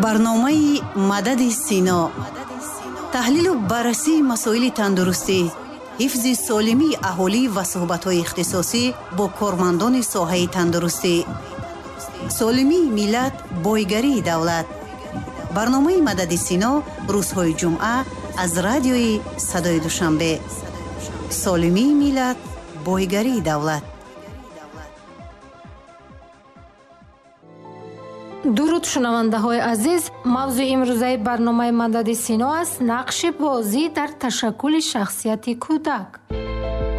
барномаи мадади сино. таҳлилу баррасии масоили тандурустӣ, ҳифзи солимии аҳолӣ ва суҳбатҳои ихтисосӣ бо кормандони соҳаи тандурустӣ. солимии миллат, бойгарии давлат. барномаи мадади сино рӯзҳои ҷумъа аз радиои садои душанбе. солимии миллат, бойгарии давлат. дуруд шунавандаҳои азиз, мавзӯи имрӯзаи барномаи мадади сино аст нақши бозӣ дар ташаккули шахсияти кӯдак.